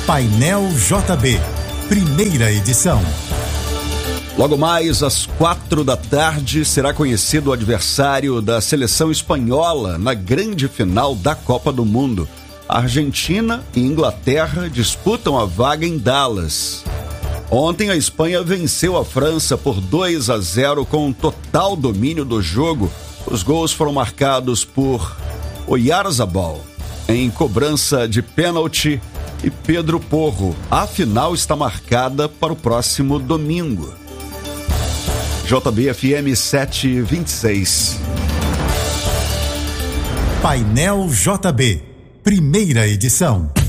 Painel JB, primeira edição. Logo mais às 4h será conhecido o adversário da seleção espanhola na grande final da Copa do Mundo. A Argentina e Inglaterra disputam a vaga em Dallas. Ontem a Espanha venceu a França por 2-0 com um total domínio do jogo. Os gols foram marcados por Oyarzabal em cobrança de pênalti e Pedro Porro. A final está marcada para o próximo domingo. JB-FM 726. Painel JB, primeira edição.